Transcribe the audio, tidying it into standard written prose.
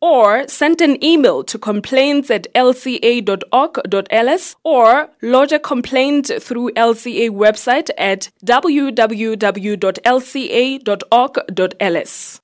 or send an email to complaints@lca.org.ls or lodge a complaint through LCA website at www.lca.org.ls.